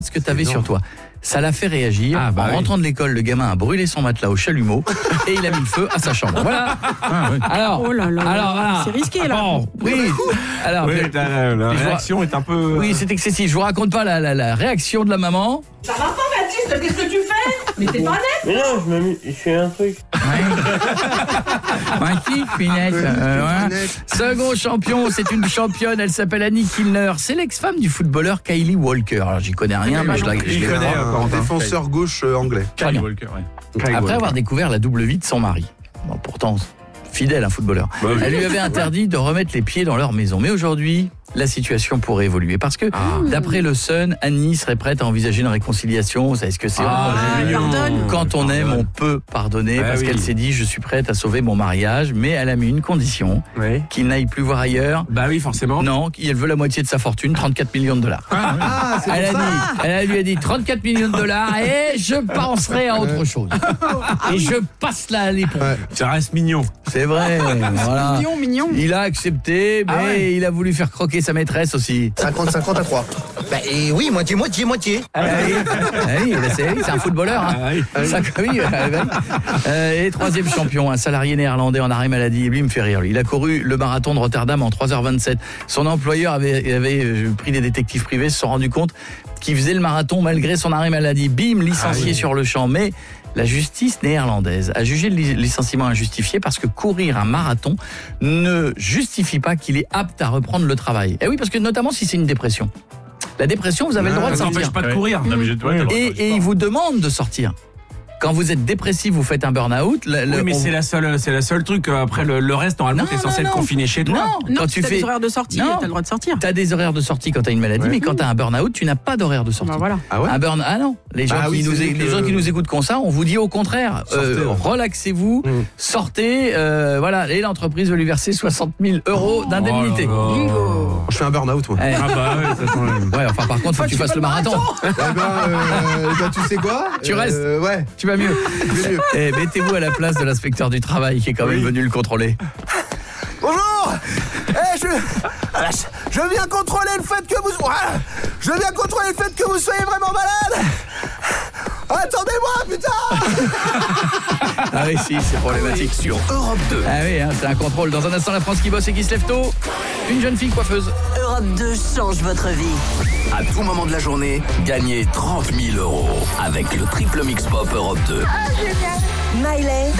ce que tu avais sur toi. Ça l'a fait réagir. En rentrant de l'école, le gamin a brûlé son matelas au chalumeau et il a mis le feu à sa chambre. Voilà. Alors, oh là là, alors, c'est risqué là. Bon, oui. Alors, la réaction est un peu. Oui, c'est excessif. Je vous raconte pas la réaction de la maman. Ça va pas, Baptiste? Qu'est-ce que tu fais? Mais t'es pas net? Mais non, je fais un truc. Second champion, c'est une championne, elle s'appelle Annie Kilner. C'est l'ex-femme du footballeur Kylie Walker. Alors j'y connais rien, mais je la connais. Un défenseur gauche anglais. Très bien. Walker, ouais. Après avoir découvert la double vie de son mari, bon, pourtant fidèle, un footballeur, elle lui avait interdit de remettre les pieds dans leur maison. Mais aujourd'hui, la situation pourrait évoluer. Parce que, d'après le Sun, Annie serait prête à envisager une réconciliation. Vous savez ce que c'est? Quand on aime, on peut pardonner. Parce qu'elle s'est dit, je suis prête à sauver mon mariage. Mais elle a mis une condition, qu'il n'aille plus voir ailleurs. Bah oui, forcément. Non, elle veut la moitié de sa fortune, 34 millions de dollars. Elle lui a dit 34 millions de dollars et je penserai à autre chose. Et je passe là l'éponge. Ça reste mignon. C'est vrai. Voilà. Mignon. Il a accepté, mais il a voulu faire croquer sa maîtresse aussi. 50-50 à 3. Bah, et oui, moitié. C'est un footballeur. Et troisième champion, un salarié néerlandais en arrêt maladie. Lui, il me fait rire. Il a couru le marathon de Rotterdam en 3h27. Son employeur avait pris des détectives privés, se sont rendus compte qu'il faisait le marathon malgré son arrêt maladie. Bim, licencié sur le champ. Mais la justice néerlandaise a jugé le licenciement injustifié parce que courir un marathon ne justifie pas qu'il est apte à reprendre le travail. Et oui, parce que notamment si c'est une dépression. La dépression, vous avez le droit de sortir. Ça n'empêche pas de courir. Et il vous demande de sortir. Quand vous êtes dépressif, vous faites un burn-out. Oui, mais c'est la seule truc. Après, le reste, normalement, t'es censé être confiné chez toi. Non, quand tu fais des horaires de sortie, t'as le droit de sortir. T'as des horaires de sortie quand t'as une maladie, mais quand t'as un burn-out, tu n'as pas d'horaire de sortie. Bah voilà. Non. Les gens qui nous écoutent comme ça, on vous dit au contraire, relaxez-vous, sortez, voilà. Et l'entreprise veut lui verser 60 000 € d'indemnité. Je fais un burn-out, moi. Enfin, par contre, faut que tu fasses le marathon. Tu sais quoi? Tu restes. Ouais. Tu vas mieux. Et mettez-vous à la place de l'inspecteur du travail qui est quand même venu le contrôler. Bonjour. Je viens contrôler le fait que vous... Je viens contrôler le fait que vous soyez vraiment malade. Attendez-moi, putain. Ah oui, si, c'est problématique. Sur Europe 2. Ah oui, c'est un contrôle. Dans un instant, la France qui bosse et qui se lève tôt. Une jeune fille coiffeuse. Europe 2 change votre vie. À tout moment de la journée, gagnez 30 000 € avec le triple mix pop Europe 2. Miley,